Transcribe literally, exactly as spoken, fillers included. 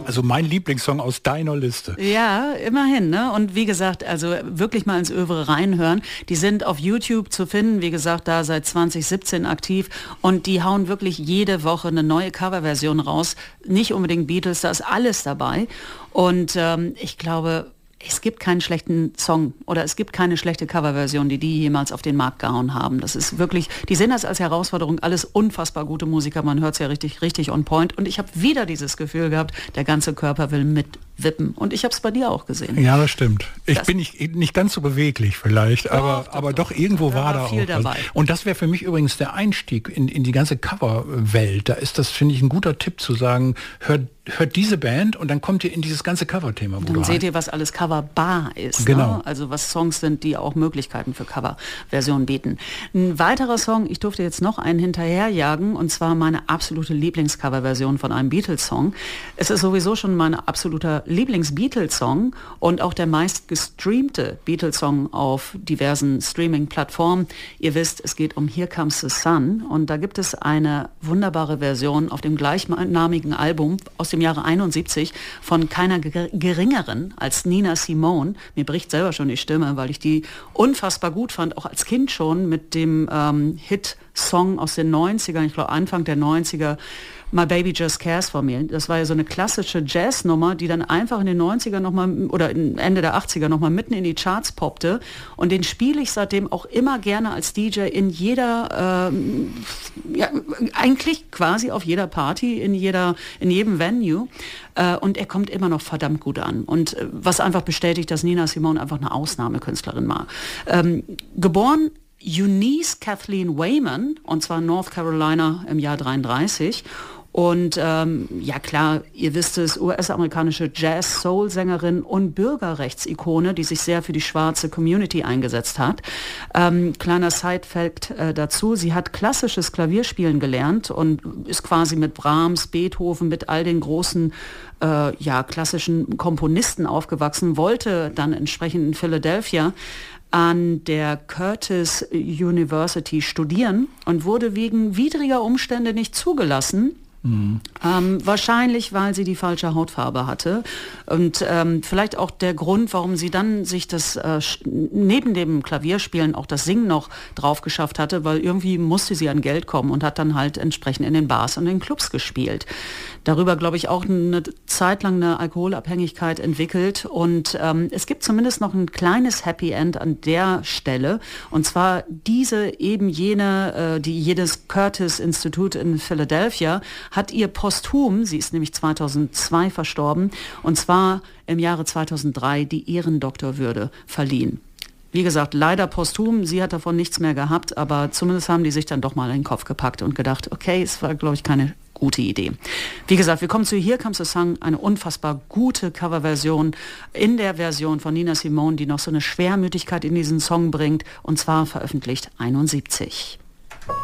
Also mein Lieblingssong aus deiner Liste. Ja, immerhin, ne? Und wie gesagt, also wirklich mal ins Övre reinhören. Die sind auf YouTube zu finden, wie gesagt, da seit zwanzig siebzehn aktiv und die hauen wirklich jede Woche eine neue Coverversion raus. Nicht unbedingt Beatles, da ist alles dabei. Und ähm, ich glaube, es gibt keinen schlechten Song oder es gibt keine schlechte Coverversion, die die jemals auf den Markt gehauen haben. Das ist wirklich, die sehen das als Herausforderung, alles unfassbar gute Musiker, man hört es ja richtig, richtig on point. Und ich habe wieder dieses Gefühl gehabt, der ganze Körper will mitwippen. Und ich habe es bei dir auch gesehen. Ja, das stimmt. Ich das bin nicht, nicht ganz so beweglich vielleicht, doch, aber, doch, aber doch, doch irgendwo da war war da viel auch dabei. was. Und das wäre für mich übrigens der Einstieg in, in die ganze Coverwelt. Da ist das, finde ich, ein guter Tipp zu sagen, hört hört diese Band und dann kommt ihr in dieses ganze Cover-Thema. Dann seht ihr, was alles coverbar ist. Genau. Ne? Also was Songs sind, die auch Möglichkeiten für Coverversionen bieten. Ein weiterer Song, ich durfte jetzt noch einen hinterherjagen, und zwar meine absolute Lieblings-Coverversion von einem Beatles-Song. Es ist sowieso schon mein absoluter Lieblings-Beatles-Song und auch der meist gestreamte Beatles-Song auf diversen Streaming-Plattformen. Ihr wisst, es geht um Here Comes the Sun und da gibt es eine wunderbare Version auf dem gleichnamigen Album aus dem Jahre einundsiebzig von keiner geringeren als Nina Simone. Mir bricht selber schon die Stimme, weil ich die unfassbar gut fand, auch als Kind schon mit dem ähm, Hit-Song aus den neunzigern, ich glaube Anfang der neunziger, My Baby Just Cares for Me. Das war ja so eine klassische Jazznummer, die dann einfach in den neunzigern nochmal oder Ende der achtziger nochmal mitten in die Charts poppte. Und den spiele ich seitdem auch immer gerne als D J in jeder, ähm, ja, eigentlich quasi auf jeder Party, in jeder, in jedem Venue. Äh, und er kommt immer noch verdammt gut an. Und äh, was einfach bestätigt, dass Nina Simone einfach eine Ausnahmekünstlerin war. Ähm, geboren Eunice Kathleen Wayman, und zwar in North Carolina im Jahr dreiunddreißig. Und ähm, ja klar, ihr wisst es, U S-amerikanische Jazz-Soul-Sängerin und Bürgerrechtsikone, die sich sehr für die schwarze Community eingesetzt hat. Ähm, kleiner Side-Fact äh, dazu, sie hat klassisches Klavierspielen gelernt und ist quasi mit Brahms, Beethoven, mit all den großen äh, ja, klassischen Komponisten aufgewachsen, wollte dann entsprechend in Philadelphia an der Curtis University studieren und wurde wegen widriger Umstände nicht zugelassen. Mhm. Ähm, wahrscheinlich, weil sie die falsche Hautfarbe hatte. Und ähm, vielleicht auch der Grund, warum sie dann sich das äh, neben dem Klavierspielen auch das Singen noch drauf geschafft hatte, weil irgendwie musste sie an Geld kommen und hat dann halt entsprechend in den Bars und den Clubs gespielt. Darüber, glaube ich, auch eine Zeit lang eine Alkoholabhängigkeit entwickelt. Und ähm, es gibt zumindest noch ein kleines Happy End an der Stelle. Und zwar diese eben jene, äh, die jedes Curtis-Institut in Philadelphia hat ihr posthum, sie ist nämlich zweitausendzwei verstorben, und zwar im Jahre zweitausenddrei die Ehrendoktorwürde verliehen. Wie gesagt, leider posthum, sie hat davon nichts mehr gehabt, aber zumindest haben die sich dann doch mal in den Kopf gepackt und gedacht, okay, es war, glaube ich, keine gute Idee. Wie gesagt, wir kommen zu Here Comes the Sun, eine unfassbar gute Coverversion in der Version von Nina Simone, die noch so eine Schwermütigkeit in diesen Song bringt, und zwar veröffentlicht einundsiebzig.